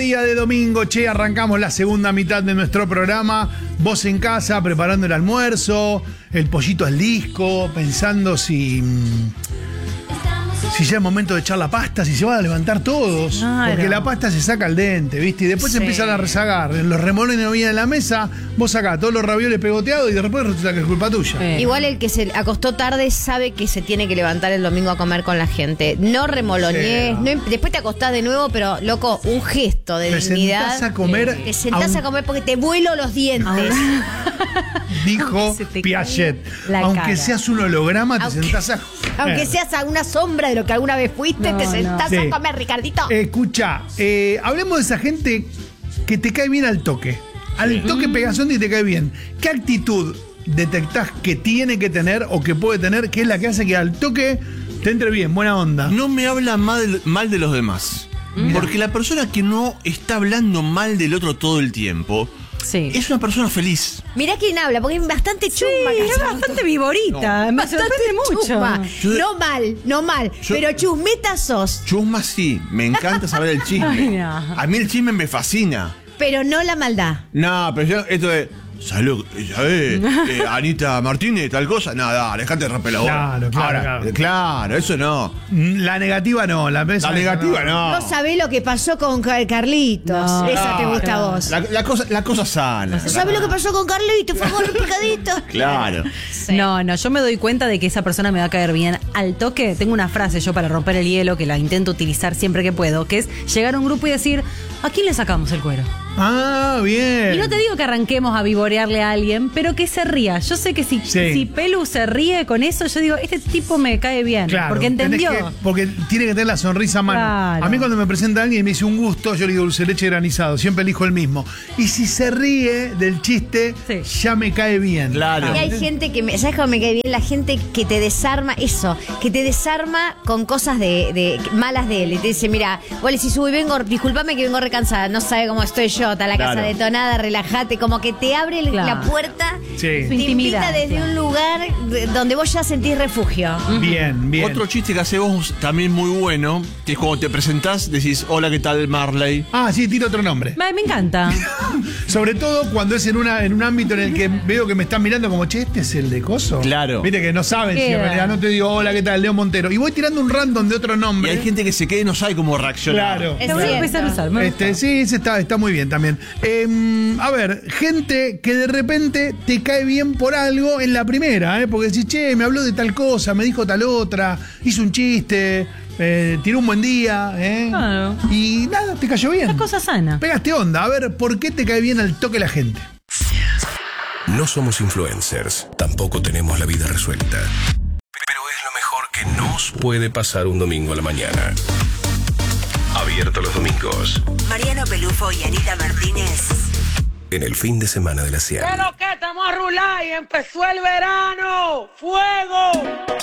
Día de domingo, che, arrancamos la segunda mitad de nuestro programa. Vos en casa, preparando el almuerzo, el pollito al disco, pensando si ya es momento de echar la pasta, si se van a levantar todos. Claro. Porque la pasta se saca al dente, ¿viste? Y después se empiezan a rezagar. Los remolones no vienen en la mesa, vos sacás todos los ravioles pegoteados y después resulta que es culpa tuya. Igual el que se acostó tarde sabe que se tiene que levantar el domingo a comer con la gente. No remolonees, después te acostás de nuevo, pero loco, un gesto de dignidad. Te sentás a comer. Te sentás a comer porque te vuelo los dientes. Dijo Piaget. Aunque seas un holograma, te sentás a comer. Aunque seas a una sombra de lo que alguna vez fuiste, te sentás a comer, Ricardito. Escucha, hablemos de esa gente que te cae bien al toque. Al toque pegás onda y te cae bien. ¿Qué actitud detectás que tiene que tener o que puede tener, que es la que hace que al toque te entre bien, buena onda? No me habla mal de los demás. Porque la persona que no está hablando mal del otro todo el tiempo es una persona feliz. Mirá quién habla, porque es bastante chusma. Es bastante viborita, me sorprende mucho. No mal, pero chusmeta sos. Chusma sí, me encanta saber el chisme. Ay, no. A mí el chisme me fascina. Pero no la maldad. No, pero yo, esto de... ¿Sabés? Anita Martínez, tal cosa. Nada, dejate de romper la bola. Claro, eso no. La negativa no, la negativa no. No sabés lo que pasó con Carlitos. No. Esa te gusta a vos. La cosa sana. ¿No sabés lo que pasó con Carlitos? Fue con el picadito. Claro. Sí. No, yo me doy cuenta de que esa persona me va a caer bien al toque. Tengo una frase yo para romper el hielo que la intento utilizar siempre que puedo, que es llegar a un grupo y decir, ¿a quién le sacamos el cuero? Ah, bien. Y no te digo que arranquemos a vivorearle a alguien, pero que se ría. Yo sé que si Pelu se ríe con eso, yo digo, este tipo me cae bien. Claro, porque entendió. Porque tiene que tener la sonrisa a mano. Claro. A mí cuando me presenta alguien y me dice un gusto, yo le digo dulce leche granizado. Siempre elijo el mismo. Y si se ríe del chiste, ya me cae bien. Claro. Y hay gente que ¿sabes cómo me cae bien? La gente que te desarma eso, que te desarma con cosas de malas de él. Y te dice, mira, vos le decís, disculpame que vengo recansada, no sabe cómo estoy yo, está la casa detonada, relájate, como que te abre la puerta, te invita desde un lugar donde vos ya sentís refugio. Bien. Otro chiste que hace vos también muy bueno, que es cuando te presentás, decís, hola, ¿qué tal, Marley? Ah, sí, tiro otro nombre. Me encanta. Sobre todo cuando es en un ámbito en el que veo que me están mirando como, che, este es el de coso. Claro. Viste que no saben si en realidad no te digo, hola, ¿qué tal, Leo Montero? Y voy tirando un random de otro nombre. Y hay gente que se queda y no sabe cómo reaccionar. Claro. Te voy a empezar a usar. Sí, está muy bien también. A ver, gente que de repente te cae bien por algo en la primera, porque decís, che, me habló de tal cosa, me dijo tal otra, hizo un chiste, tiró un buen día, Claro. Y nada, te cayó bien. Una cosa sana. Pegaste onda. A ver, ¿por qué te cae bien al toque la gente? No somos influencers, tampoco tenemos la vida resuelta. Pero es lo mejor que nos puede pasar un domingo a la mañana. Abierto los domingos. Mariano Pelufo y Anita Martínez. En el fin de semana de la Sierra. Pero que estamos a rular y empezó el verano. ¡Fuego!